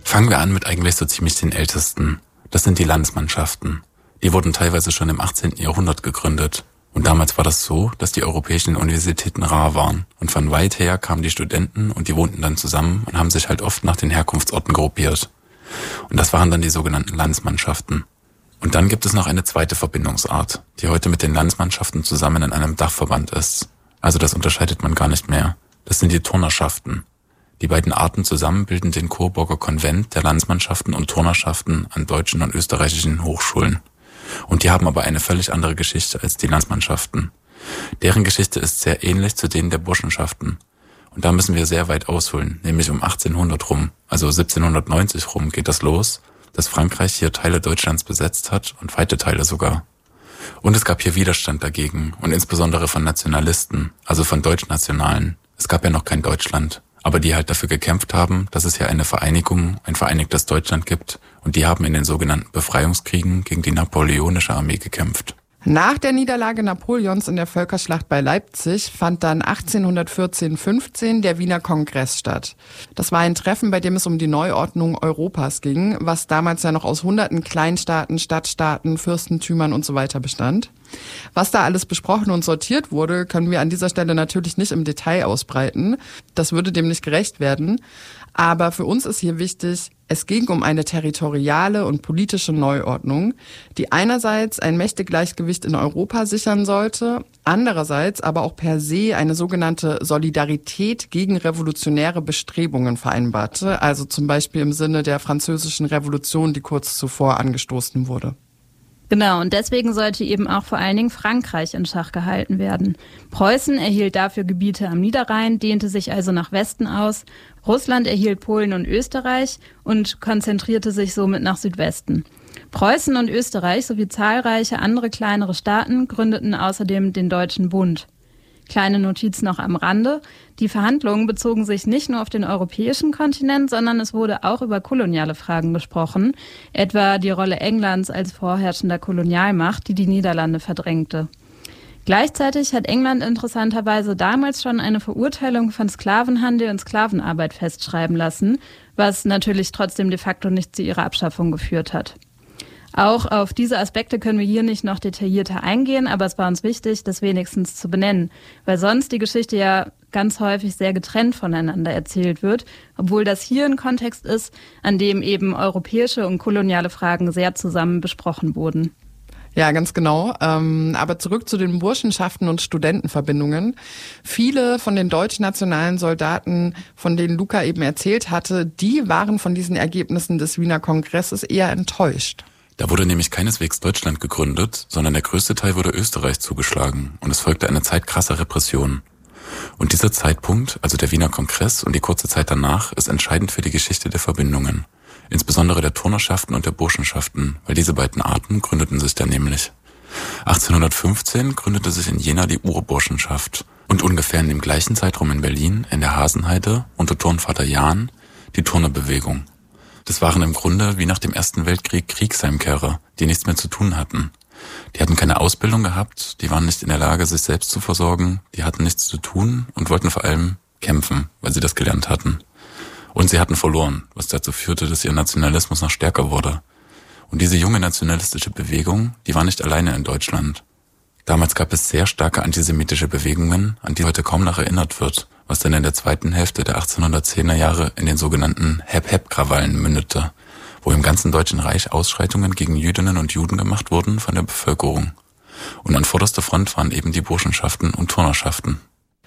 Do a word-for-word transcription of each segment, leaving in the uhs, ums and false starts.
Fangen wir an mit eigentlich so ziemlich den ältesten. Das sind die Landsmannschaften. Die wurden teilweise schon im achtzehnten Jahrhundert gegründet. Und damals war das so, dass die europäischen Universitäten rar waren. Und von weit her kamen die Studenten und die wohnten dann zusammen und haben sich halt oft nach den Herkunftsorten gruppiert. Und das waren dann die sogenannten Landsmannschaften. Und dann gibt es noch eine zweite Verbindungsart, die heute mit den Landsmannschaften zusammen in einem Dachverband ist. Also das unterscheidet man gar nicht mehr. Das sind die Turnerschaften. Die beiden Arten zusammen bilden den Coburger Konvent der Landsmannschaften und Turnerschaften an deutschen und österreichischen Hochschulen. Und die haben aber eine völlig andere Geschichte als die Landsmannschaften. Deren Geschichte ist sehr ähnlich zu denen der Burschenschaften. Und da müssen wir sehr weit ausholen, nämlich um achtzehnhundert rum, also siebzehnhundertneunzig rum geht das los, dass Frankreich hier Teile Deutschlands besetzt hat und weite Teile sogar. Und es gab hier Widerstand dagegen und insbesondere von Nationalisten, also von Deutschnationalen. Es gab ja noch kein Deutschland, aber die halt dafür gekämpft haben, dass es hier eine Vereinigung, ein vereinigtes Deutschland gibt, und die haben in den sogenannten Befreiungskriegen gegen die napoleonische Armee gekämpft. Nach der Niederlage Napoleons in der Völkerschlacht bei Leipzig fand dann achtzehnhundertvierzehn fünfzehn der Wiener Kongress statt. Das war ein Treffen, bei dem es um die Neuordnung Europas ging, was damals ja noch aus hunderten Kleinstaaten, Stadtstaaten, Fürstentümern und so weiter bestand. Was da alles besprochen und sortiert wurde, können wir an dieser Stelle natürlich nicht im Detail ausbreiten. Das würde dem nicht gerecht werden. Aber für uns ist hier wichtig, es ging um eine territoriale und politische Neuordnung, die einerseits ein Mächtegleichgewicht in Europa sichern sollte, andererseits aber auch per se eine sogenannte Solidarität gegen revolutionäre Bestrebungen vereinbarte, also zum Beispiel im Sinne der Französischen Revolution, die kurz zuvor angestoßen wurde. Genau, und deswegen sollte eben auch vor allen Dingen Frankreich in Schach gehalten werden. Preußen erhielt dafür Gebiete am Niederrhein, dehnte sich also nach Westen aus. Russland erhielt Polen und Österreich und konzentrierte sich somit nach Südwesten. Preußen und Österreich sowie zahlreiche andere kleinere Staaten gründeten außerdem den Deutschen Bund. Kleine Notiz noch am Rande. Die Verhandlungen bezogen sich nicht nur auf den europäischen Kontinent, sondern es wurde auch über koloniale Fragen gesprochen, etwa die Rolle Englands als vorherrschender Kolonialmacht, die die Niederlande verdrängte. Gleichzeitig hat England interessanterweise damals schon eine Verurteilung von Sklavenhandel und Sklavenarbeit festschreiben lassen, was natürlich trotzdem de facto nicht zu ihrer Abschaffung geführt hat. Auch auf diese Aspekte können wir hier nicht noch detaillierter eingehen, aber es war uns wichtig, das wenigstens zu benennen, weil sonst die Geschichte ja ganz häufig sehr getrennt voneinander erzählt wird, obwohl das hier ein Kontext ist, an dem eben europäische und koloniale Fragen sehr zusammen besprochen wurden. Ja, ganz genau. Ähm, aber zurück zu den Burschenschaften und Studentenverbindungen. Viele von den deutschnationalen Soldaten, von denen Luca eben erzählt hatte, die waren von diesen Ergebnissen des Wiener Kongresses eher enttäuscht. Da wurde nämlich keineswegs Deutschland gegründet, sondern der größte Teil wurde Österreich zugeschlagen und es folgte eine Zeit krasser Repression. Und dieser Zeitpunkt, also der Wiener Kongress und die kurze Zeit danach, ist entscheidend für die Geschichte der Verbindungen. Insbesondere der Turnerschaften und der Burschenschaften, weil diese beiden Arten gründeten sich dann nämlich. achtzehnhundertfünfzehn gründete sich in Jena die Urburschenschaft und ungefähr in dem gleichen Zeitraum in Berlin, in der Hasenheide, unter Turnvater Jahn, die Turnerbewegung. Das waren im Grunde wie nach dem Ersten Weltkrieg Kriegsheimkehrer, die nichts mehr zu tun hatten. Die hatten keine Ausbildung gehabt, die waren nicht in der Lage, sich selbst zu versorgen, die hatten nichts zu tun und wollten vor allem kämpfen, weil sie das gelernt hatten. Und sie hatten verloren, was dazu führte, dass ihr Nationalismus noch stärker wurde. Und diese junge nationalistische Bewegung, die war nicht alleine in Deutschland. Damals gab es sehr starke antisemitische Bewegungen, an die heute kaum noch erinnert wird, was dann in der zweiten Hälfte der achtzehnhundertzehner Jahre in den sogenannten Hep-Hep-Krawallen mündete, wo im ganzen Deutschen Reich Ausschreitungen gegen Jüdinnen und Juden gemacht wurden von der Bevölkerung. Und an vorderster Front waren eben die Burschenschaften und Turnerschaften.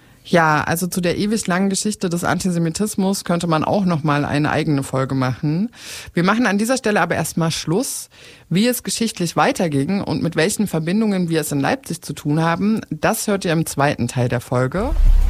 Ja, also zu der ewig langen Geschichte des Antisemitismus könnte man auch nochmal eine eigene Folge machen. Wir machen an dieser Stelle aber erstmal Schluss. Wie es geschichtlich weiterging und mit welchen Verbindungen wir es in Leipzig zu tun haben, das hört ihr im zweiten Teil der Folge.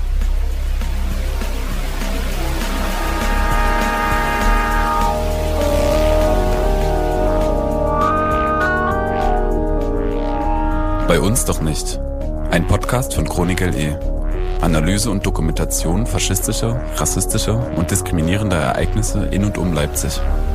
Bei uns doch nicht. Ein Podcast von Chronik L E. Analyse und Dokumentation faschistischer, rassistischer und diskriminierender Ereignisse in und um Leipzig.